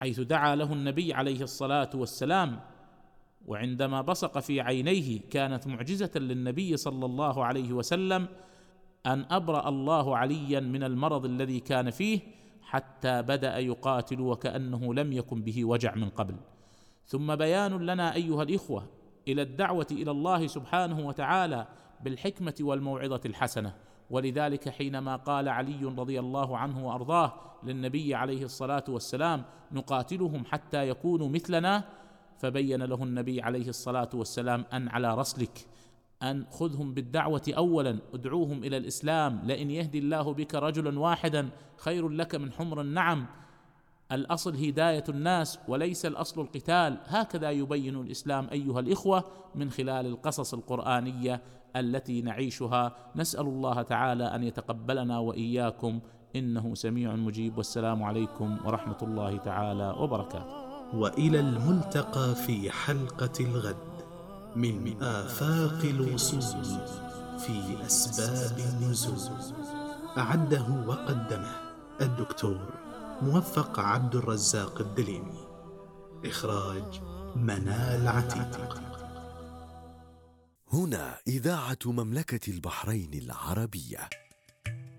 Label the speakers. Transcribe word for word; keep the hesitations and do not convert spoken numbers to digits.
Speaker 1: حيث دعا له النبي عليه الصلاة والسلام، وعندما بصق في عينيه كانت معجزة للنبي صلى الله عليه وسلم أن أبرأ الله عليا من المرض الذي كان فيه حتى بدأ يقاتل وكأنه لم يكن به وجع من قبل. ثم بيان لنا أيها الإخوة إلى الدعوة إلى الله سبحانه وتعالى بالحكمة والموعظة الحسنة. ولذلك حينما قال علي رضي الله عنه وأرضاه للنبي عليه الصلاة والسلام: نقاتلهم حتى يكونوا مثلنا، فبين له النبي عليه الصلاة والسلام أن على رسلك أن خذهم بالدعوة أولا، ادعوهم إلى الإسلام، لئن يهدي الله بك رجلا واحدا خير لك من حمر النعم. الأصل هداية الناس وليس الأصل القتال. هكذا يبين الإسلام أيها الإخوة من خلال القصص القرآنية التي نعيشها. نسأل الله تعالى أن يتقبلنا وإياكم إنه سميع مجيب، والسلام عليكم ورحمة الله تعالى وبركاته.
Speaker 2: وإلى الملتقى في حلقة الغد من آفاق الوصول في أسباب النزول. أعده وقدمه الدكتور موفق عبد الرزاق الدليمي. إخراج منال عتيق.
Speaker 3: هنا إذاعة مملكة البحرين العربية.